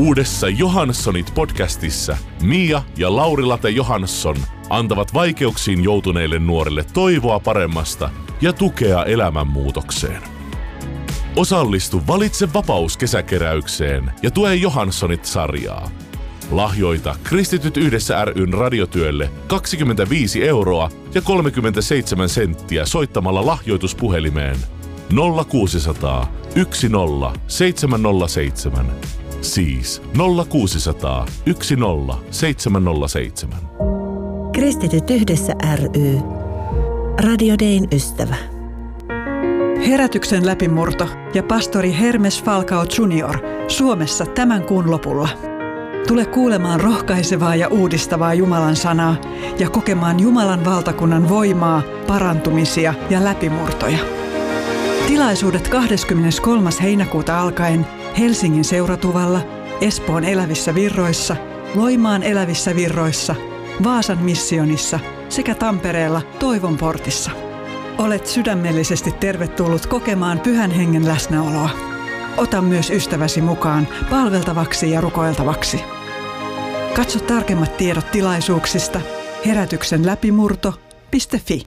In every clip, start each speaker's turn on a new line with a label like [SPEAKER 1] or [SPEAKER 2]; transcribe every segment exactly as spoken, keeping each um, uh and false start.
[SPEAKER 1] Uudessa Johanssonit podcastissa Mia ja Lauri-Late Johansson antavat vaikeuksiin joutuneille nuorille toivoa paremmasta ja tukea elämänmuutokseen. Osallistu Valitse vapaus -kesäkeräykseen ja tue Johanssonit-sarjaa. Lahjoita Kristityt yhdessä ry:n radiotyölle kaksikymmentäviisi euroa ja kolmekymmentäseitsemän senttiä soittamalla lahjoituspuhelimeen nolla kuusisataa yksi nolla seitsemän nolla seitsemän. Siis nolla kuusisataa yksi nolla seitsemän nolla seitsemän.
[SPEAKER 2] Kristityt yhdessä ry. Radio Dayn ystävä.
[SPEAKER 3] Herätyksen läpimurto ja pastori Hermes Falcao junior Suomessa tämän kuun lopulla. Tule kuulemaan rohkaisevaa ja uudistavaa Jumalan sanaa ja kokemaan Jumalan valtakunnan voimaa, parantumisia ja läpimurtoja. Tilaisuudet kahdeskymmeneskolmas heinäkuuta alkaen Helsingin Seuratuvalla, Espoon Elävissä Virroissa, Loimaan Elävissä Virroissa, Vaasan missionissa sekä Tampereella Toivon portissa. Olet sydämellisesti tervetullut kokemaan Pyhän Hengen läsnäoloa. Ota myös ystäväsi mukaan palveltavaksi ja rukoiltavaksi. Katso tarkemmat tiedot tilaisuuksista herätyksen läpimurto piste fi.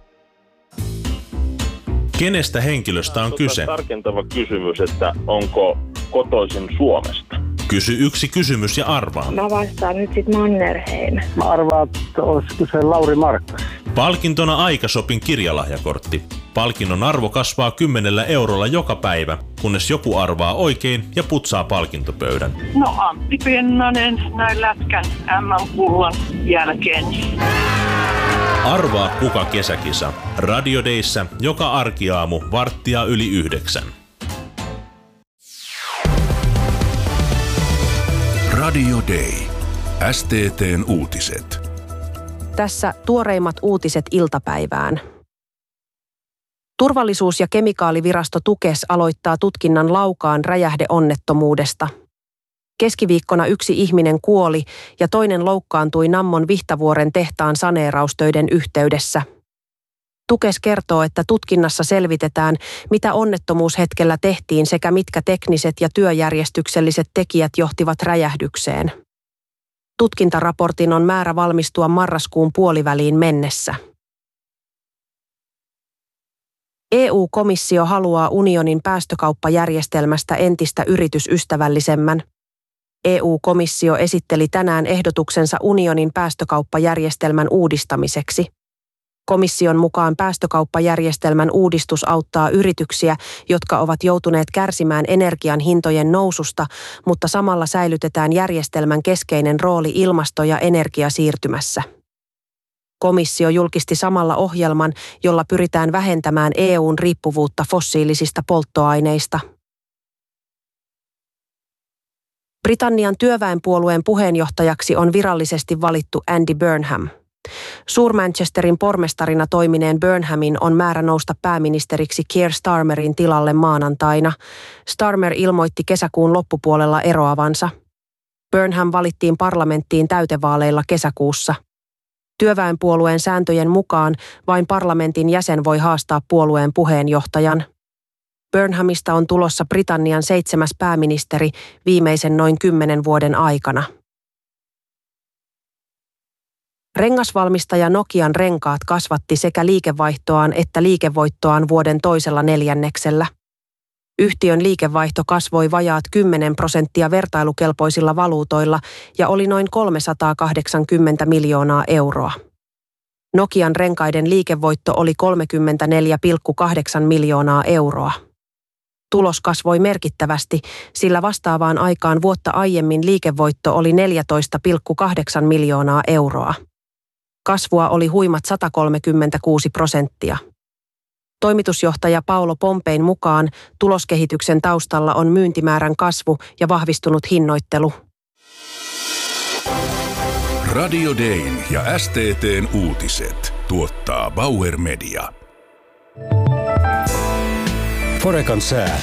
[SPEAKER 4] Kenestä henkilöstä on kyse?
[SPEAKER 5] Tarkentava kysymys, että onko kotoisin Suomesta?
[SPEAKER 4] Kysy yksi kysymys ja arvaa.
[SPEAKER 6] Mä vastaan nyt sit Mannerheim.
[SPEAKER 7] Mä arvaan, että olisi kyse Lauri Markkas.
[SPEAKER 4] Palkintona Aikashopin kirjalahjakortti. Palkinnon arvo kasvaa kymmenellä eurolla joka päivä, kunnes joku arvaa oikein ja putsaa palkintopöydän.
[SPEAKER 8] No Antti Pennanen näin lätkän äm äm-pullan jälkeen.
[SPEAKER 4] Arvaa kuka kesäkisa. Radio Dayssä joka arkiaamu varttia yli yhdeksän.
[SPEAKER 9] Radio Day. S T T:n uutiset.
[SPEAKER 10] Tässä tuoreimmat uutiset iltapäivään. Turvallisuus- ja kemikaalivirasto Tukes aloittaa tutkinnan Laukaan räjähdeonnettomuudesta. Keskiviikkona yksi ihminen kuoli ja toinen loukkaantui Nammon Vihtavuoren tehtaan saneeraustöiden yhteydessä. Tukes kertoo, että tutkinnassa selvitetään, mitä onnettomuushetkellä tehtiin sekä mitkä tekniset ja työjärjestykselliset tekijät johtivat räjähdykseen. Tutkintaraportin on määrä valmistua marraskuun puoliväliin mennessä. E U-komissio haluaa unionin päästökauppajärjestelmästä entistä yritysystävällisemmän. E U-komissio esitteli tänään ehdotuksensa unionin päästökauppajärjestelmän uudistamiseksi. Komission mukaan päästökauppajärjestelmän uudistus auttaa yrityksiä, jotka ovat joutuneet kärsimään energian hintojen noususta, mutta samalla säilytetään järjestelmän keskeinen rooli ilmasto- ja energiasiirtymässä. Komissio julkisti samalla ohjelman, jolla pyritään vähentämään E U:n riippuvuutta fossiilisista polttoaineista. Britannian työväenpuolueen puheenjohtajaksi on virallisesti valittu Andy Burnham. Suur-Manchesterin pormestarina toimineen Burnhamin on määrä nousta pääministeriksi Keir Starmerin tilalle maanantaina. Starmer ilmoitti kesäkuun loppupuolella eroavansa. Burnham valittiin parlamenttiin täytevaaleilla kesäkuussa. Työväenpuolueen sääntöjen mukaan vain parlamentin jäsen voi haastaa puolueen puheenjohtajan. Burnhamista on tulossa Britannian seitsemäs pääministeri viimeisen noin kymmenen vuoden aikana. Rengasvalmistaja Nokian Renkaat kasvatti sekä liikevaihtoaan että liikevoittoaan vuoden toisella neljänneksellä. Yhtiön liikevaihto kasvoi vajaat kymmenen prosenttia vertailukelpoisilla valuutoilla ja oli noin kolmesataakahdeksankymmentä miljoonaa euroa. Nokian renkaiden liikevoitto oli kolmekymmentäneljä pilkku kahdeksan miljoonaa euroa. Tulos kasvoi merkittävästi, sillä vastaavaan aikaan vuotta aiemmin liikevoitto oli neljätoista pilkku kahdeksan miljoonaa euroa. Kasvua oli huimat sata kolmekymmentäkuusi prosenttia. Toimitusjohtaja Paolo Pompein mukaan tuloskehityksen taustalla on myyntimäärän kasvu ja vahvistunut hinnoittelu.
[SPEAKER 9] Radio Dayn ja S T T:n uutiset tuottaa Bauer Media.
[SPEAKER 11] Forekan sää.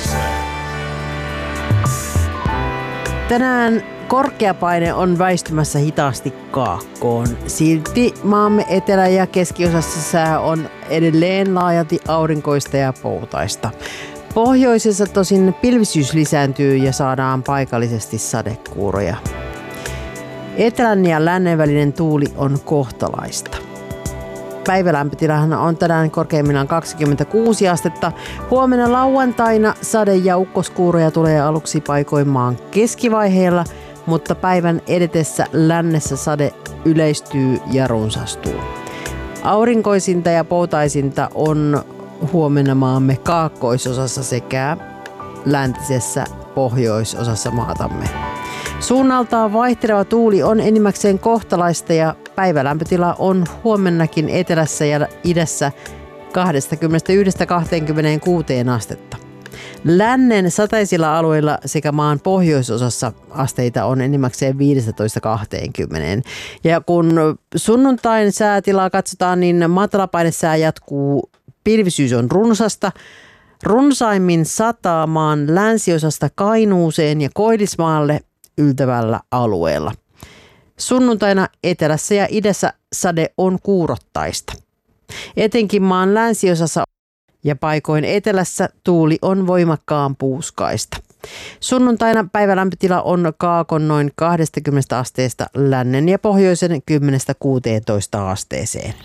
[SPEAKER 12] Tänään korkeapaine on väistymässä hitaasti kaakkoon. Silti maamme etelä- ja keskiosassa sää on edelleen laajalti aurinkoista ja poutaista. Pohjoisessa tosin pilvisyys lisääntyy ja saadaan paikallisesti sadekuuroja. Etelän ja lännen välinen tuuli on kohtalaista. Päivälämpötilahan on tänään korkeimmillaan kaksikymmentäkuusi astetta. Huomenna lauantaina sade- ja ukkoskuuroja tulee aluksi paikoin maan keskivaiheella, mutta päivän edetessä lännessä sade yleistyy ja runsastuu. Aurinkoisinta ja poutaisinta on huomenna maamme kaakkoisosassa sekä läntisessä pohjoisosassa maatamme. Suunnaltaan vaihteleva tuuli on enimmäkseen kohtalaista ja päivälämpötila on huomennakin etelässä ja idässä kaksikymmentäyksi kaksikymmentäkuusi astetta. Lännen sateisilla alueilla sekä maan pohjoisosassa asteita on enimmäkseen viisitoista kaksikymmentä. Ja kun sunnuntain säätilaa katsotaan, niin matalapainesää jatkuu, pilvisyys on runsasta. Runsaimmin sataa maan länsiosasta Kainuuseen ja Koillismaalle yltävällä alueella. Sunnuntaina etelässä ja idässä sade on kuurottaista. Etenkin maan länsiosassa ja paikoin etelässä tuuli on voimakkaan puuskaista. Sunnuntaina päivälämpötila on kaakon noin kaksikymmentä asteesta lännen ja pohjoisen kymmenestä kuuteentoista asteeseen.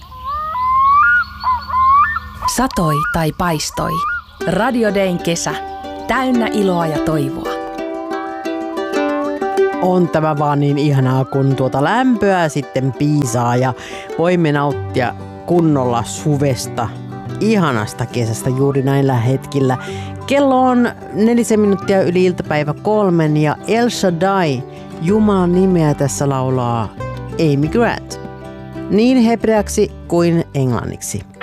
[SPEAKER 13] Satoi tai paistoi. Radio Dayn kesä. Täynnä iloa ja toivoa.
[SPEAKER 12] On tämä vaan niin ihanaa, kun tuota lämpöä sitten piisaa ja voimme nauttia kunnolla suvesta, ihanasta kesästä juuri näillä hetkillä. Kello on nelisen minuuttia yli iltapäivä kolmen ja El Shaddai, Jumalan nimeä tässä laulaa Amy Grant. Niin hebreaksi kuin englanniksi.